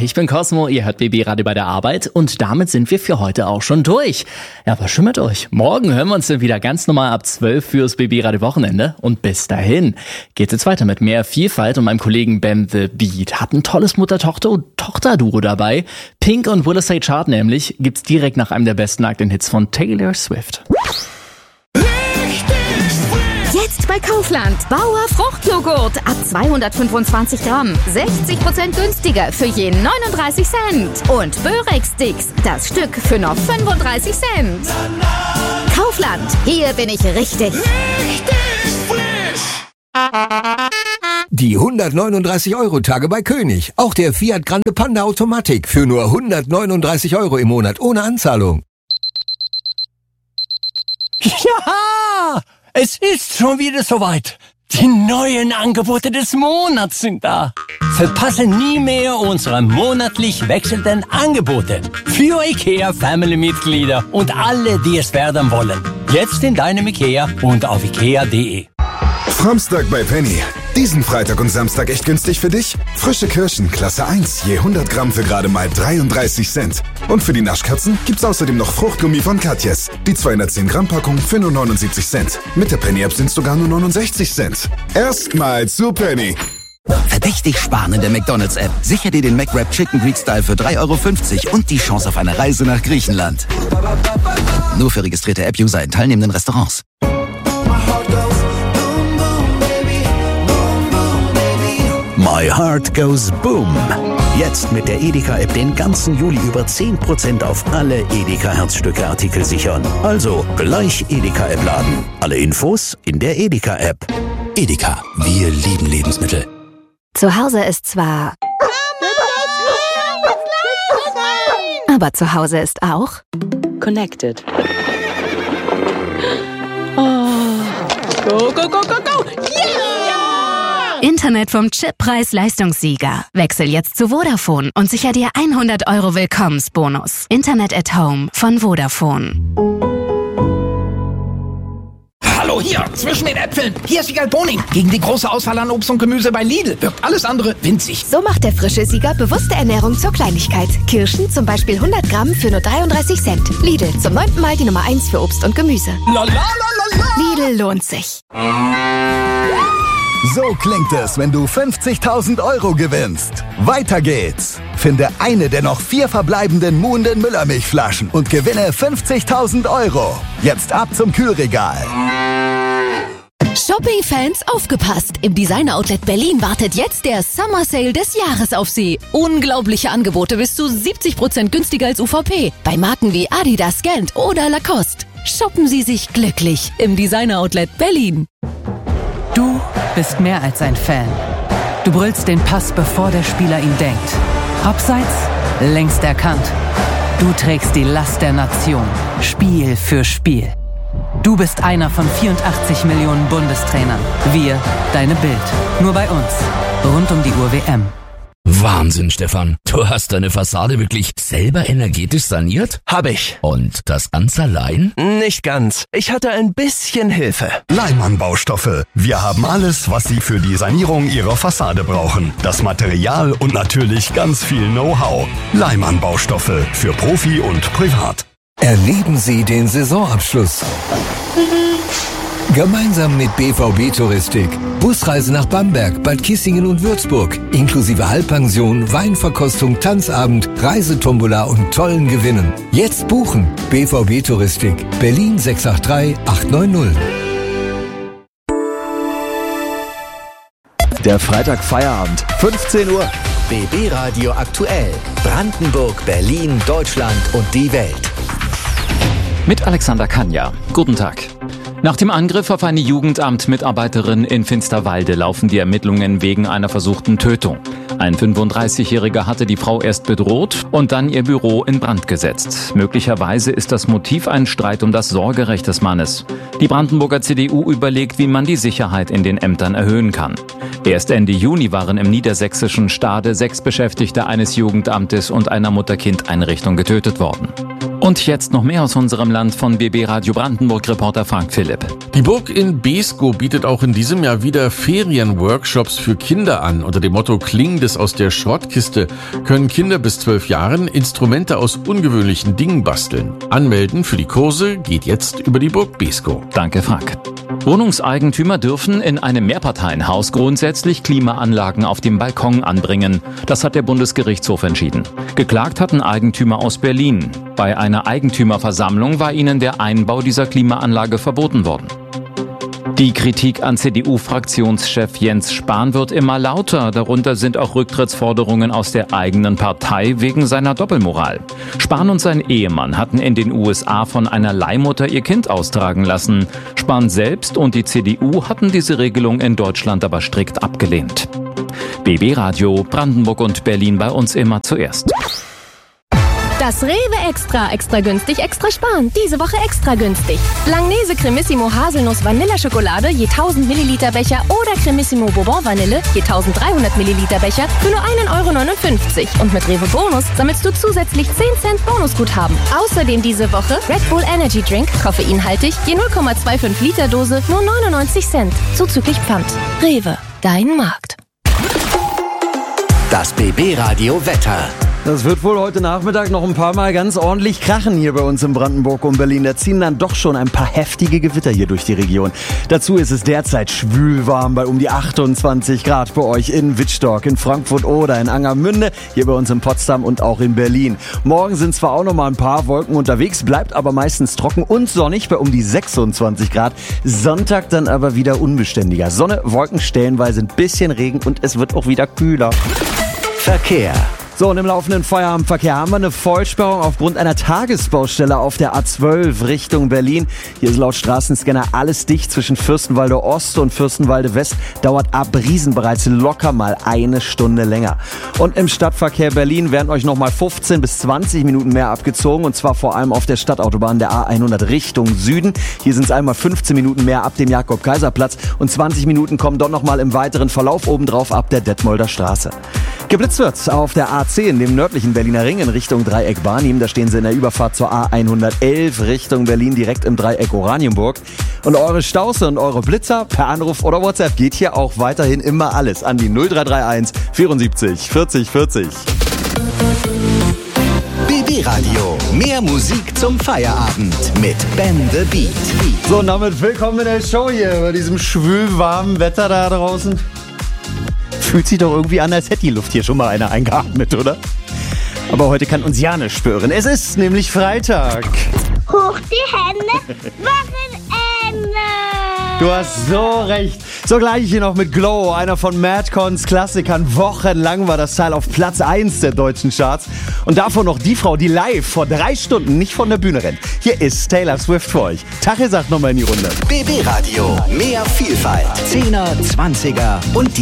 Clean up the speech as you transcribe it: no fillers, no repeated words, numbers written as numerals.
ich bin Cosmo, ihr hört BB Radio bei der Arbeit und damit sind wir für heute auch schon durch. Ja, was schön mit euch. Morgen hören wir uns dann wieder ganz normal ab 12 fürs BB Radio Wochenende und bis dahin geht's jetzt weiter mit mehr Vielfalt und meinem Kollegen Ben The Beat hat ein tolles Mutter-Tochter-Duo dabei. Pink und Will I Say Chart nämlich gibt's direkt nach einem der besten aktuellen Hits von Taylor Swift. Jetzt bei Kaufland. Bauer Fruchtjoghurt ab 225 Gramm. 60% günstiger für je 39 Cent. Und Börek-Sticks, das Stück für nur 35 Cent. Kaufland, hier bin ich richtig. Die 139-Euro-Tage bei König. Auch der Fiat Grande Panda Automatik für nur 139 Euro im Monat ohne Anzahlung. Ja! Es ist schon wieder soweit. Die neuen Angebote des Monats sind da. Verpasse nie mehr unsere monatlich wechselnden Angebote. Für IKEA Family-Mitglieder und alle, die es werden wollen. Jetzt in deinem IKEA und auf ikea.de. Samstag bei Penny. Diesen Freitag und Samstag echt günstig für dich? Frische Kirschen, Klasse 1, je 100 Gramm für gerade mal 33 Cent. Und für die Naschkatzen gibt's außerdem noch Fruchtgummi von Katjes. Die 210 Gramm Packung für nur 79 Cent. Mit der Penny-App sind's sogar nur 69 Cent. Erstmal zu Penny. Verdächtig sparen in der McDonald's-App. Sicher dir den McWrap Chicken Greek Style für 3,50 € und die Chance auf eine Reise nach Griechenland. Nur für registrierte App-User in teilnehmenden Restaurants. My Heart Goes Boom. Jetzt mit der Edeka-App den ganzen Juli über 10% auf alle Edeka-Herzstücke-Artikel sichern. Also gleich Edeka-App laden. Alle Infos in der Edeka-App. Edeka, wir lieben Lebensmittel. Zu Hause ist zwar... Aber zu Hause ist auch... Connected. Oh. Go, go, go, go, go! Yeah! Internet vom Chip-Preis-Leistungssieger. Wechsel jetzt zu Vodafone und sicher dir 100 € Willkommensbonus. Internet at Home von Vodafone. Hallo hier, zwischen den Äpfeln. Hier ist Sieger Boning. Gegen die große Auswahl an Obst und Gemüse bei Lidl wirkt alles andere winzig. So macht der frische Sieger bewusste Ernährung zur Kleinigkeit. Kirschen zum Beispiel 100 Gramm für nur 33 Cent. Lidl, zum 9. Mal die Nummer 1 für Obst und Gemüse. Lidl lohnt sich. So klingt es, wenn du 50.000 € gewinnst. Weiter geht's. Finde eine der noch 4 verbleibenden Muhnden Müllermilchflaschen und gewinne 50.000 €. Jetzt ab zum Kühlregal. Shopping-Fans, aufgepasst! Im Designer Outlet Berlin wartet jetzt der Summer Sale des Jahres auf Sie. Unglaubliche Angebote bis zu 70% günstiger als UVP. Bei Marken wie Adidas, Gant oder Lacoste. Shoppen Sie sich glücklich im Designer Outlet Berlin. Du bist mehr als ein Fan. Du brüllst den Pass, bevor der Spieler ihn denkt. Abseits, längst erkannt. Du trägst die Last der Nation, Spiel für Spiel. Du bist einer von 84 Millionen Bundestrainern. Wir, deine Bild. Nur bei uns. Rund um die Uhr WM. Wahnsinn, Stefan. Du hast deine Fassade wirklich selber energetisch saniert? Hab ich. Und das Ganze allein? Nicht ganz. Ich hatte ein bisschen Hilfe. Leimann Baustoffe. Wir haben alles, was Sie für die Sanierung Ihrer Fassade brauchen. Das Material und natürlich ganz viel Know-how. Leimann Baustoffe. Für Profi und Privat. Erleben Sie den Saisonabschluss. Gemeinsam mit BVB Touristik. Busreise nach Bamberg, Bad Kissingen und Würzburg. Inklusive Halbpension, Weinverkostung, Tanzabend, Reisetombola und tollen Gewinnen. Jetzt buchen. BVB Touristik. Berlin 683 890. Der Freitag-Feierabend, 15 Uhr. BB Radio aktuell. Brandenburg, Berlin, Deutschland und die Welt. Mit Alexander Kanja. Guten Tag. Nach dem Angriff auf eine Jugendamt-Mitarbeiterin in Finsterwalde laufen die Ermittlungen wegen einer versuchten Tötung. Ein 35-Jähriger hatte die Frau erst bedroht und dann ihr Büro in Brand gesetzt. Möglicherweise ist das Motiv ein Streit um das Sorgerecht des Mannes. Die Brandenburger CDU überlegt, wie man die Sicherheit in den Ämtern erhöhen kann. Erst Ende Juni waren im niedersächsischen Stade 6 Beschäftigte eines Jugendamtes und einer Mutter-Kind-Einrichtung getötet worden. Und jetzt noch mehr aus unserem Land von BB Radio Brandenburg-Reporter Frank Philipp. Die Burg in Beeskow bietet auch in diesem Jahr wieder Ferienworkshops für Kinder an. Unter dem Motto Klingende Wildes aus der Schrottkiste können Kinder bis 12 Jahren Instrumente aus ungewöhnlichen Dingen basteln. Anmelden für die Kurse geht jetzt über die Burg Beeskow. Danke, Frank. Wohnungseigentümer dürfen in einem Mehrparteienhaus grundsätzlich Klimaanlagen auf dem Balkon anbringen. Das hat der Bundesgerichtshof entschieden. Geklagt hatten Eigentümer aus Berlin. Bei einer Eigentümerversammlung war ihnen der Einbau dieser Klimaanlage verboten worden. Die Kritik an CDU-Fraktionschef Jens Spahn wird immer lauter. Darunter sind auch Rücktrittsforderungen aus der eigenen Partei wegen seiner Doppelmoral. Spahn und sein Ehemann hatten in den USA von einer Leihmutter ihr Kind austragen lassen. Spahn selbst und die CDU hatten diese Regelung in Deutschland aber strikt abgelehnt. BB Radio, Brandenburg und Berlin bei uns immer zuerst. Das Rewe Extra günstig, extra sparen. Diese Woche extra günstig. Langnese Cremissimo Haselnuss Vanilleschokolade je 1000 Milliliter Becher oder Cremissimo Bourbon Vanille je 1300 Milliliter Becher für nur 1,59 €. Und mit Rewe Bonus sammelst du zusätzlich 10 Cent Bonusguthaben. Außerdem diese Woche Red Bull Energy Drink, koffeinhaltig, je 0,25 Liter Dose, nur 99 Cent. Zuzüglich Pfand. Rewe, dein Markt. Das BB Radio Wetter. Das wird wohl heute Nachmittag noch ein paar Mal ganz ordentlich krachen hier bei uns in Brandenburg und Berlin. Da ziehen dann doch schon ein paar heftige Gewitter hier durch die Region. Dazu ist es derzeit schwülwarm bei um die 28 Grad bei euch in Wittstock, in Frankfurt oder in Angermünde, hier bei uns in Potsdam und auch in Berlin. Morgen sind zwar auch noch mal ein paar Wolken unterwegs, bleibt aber meistens trocken und sonnig bei um die 26 Grad. Sonntag dann aber wieder unbeständiger. Sonne, Wolken, stellenweise ein bisschen Regen und es wird auch wieder kühler. Verkehr. So, und im laufenden Feierabendverkehr haben wir eine Vollsperrung aufgrund einer Tagesbaustelle auf der A12 Richtung Berlin. Hier ist laut Straßenscanner alles dicht zwischen Fürstenwalde Ost und Fürstenwalde West. Dauert ab Riesen bereits locker mal eine Stunde länger. Und im Stadtverkehr Berlin werden euch nochmal 15 bis 20 Minuten mehr abgezogen. Und zwar vor allem auf der Stadtautobahn der A100 Richtung Süden. Hier sind es einmal 15 Minuten mehr ab dem Jakob-Kaiser-Platz. Und 20 Minuten kommen dort nochmal im weiteren Verlauf obendrauf ab der Detmolder Straße. Geblitzt wird auf der A10, dem nördlichen Berliner Ring in Richtung Dreieck Barnim. Da stehen sie in der Überfahrt zur A111 Richtung Berlin direkt im Dreieck Oranienburg. Und eure Staus und eure Blitzer per Anruf oder WhatsApp geht hier auch weiterhin immer alles an die 0331 74 40 40. BB Radio. Mehr Musik zum Feierabend mit Ben the Beat. So, und damit willkommen in der Show hier bei diesem schwülwarmen Wetter da draußen. Fühlt sich doch irgendwie an, als hätte die Luft hier schon mal einer eingeatmet, oder? Aber heute kann uns ja nicht spüren. Es ist nämlich Freitag. Hoch die Hände, Wochenende! Du hast so recht. So, gleich hier noch mit Glow, einer von Madcons Klassikern. Wochenlang war das Teil auf Platz 1 der deutschen Charts. Und davon noch die Frau, die live vor 3 Stunden nicht von der Bühne rennt. Hier ist Taylor Swift für euch. Tache sagt nochmal in die Runde. BB Radio, mehr Vielfalt. 10er, 20er und die